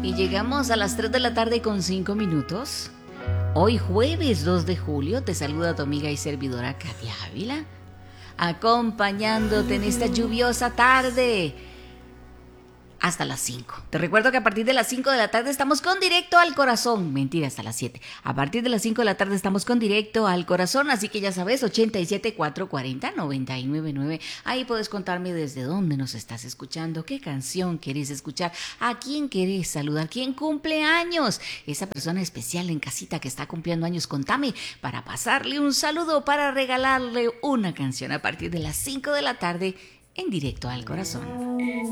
Y llegamos a las 3 de la tarde con 5 minutos. Hoy jueves 2 de julio te saluda tu amiga y servidora Katia Ávila, acompañándote en esta lluviosa tarde hasta las 5. Te recuerdo que a partir de las 5 de la tarde estamos con Directo al Corazón. Mentira, hasta las 7. A partir de las 5 de la tarde estamos con Directo al Corazón. Así que ya sabes, 87-440-999. Ahí puedes contarme desde dónde nos estás escuchando, qué canción querés escuchar, a quién querés saludar, quién cumple años. Esa persona especial en casita que está cumpliendo años, contame para pasarle un saludo, para regalarle una canción a partir de las 5 de la tarde en Directo al Corazón.